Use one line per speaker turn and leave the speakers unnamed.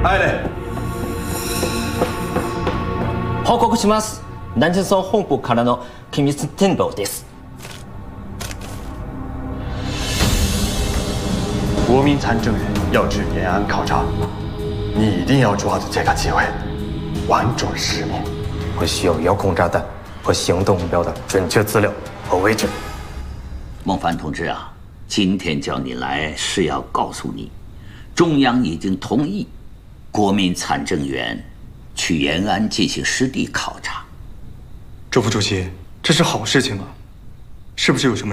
はいね。
報告します。南城村本部からの機密电报です。
国民参政员要至延安考察，你一定要抓住这个机会，玩转使命。
我需要遥控炸弹和行动目标的准确资料和位置。
孟凡同志啊，今天叫你来是要告诉你，中央已经同意国民参政员去延安进行实地考察。
周副主席，这是好事情啊，是不是有什么？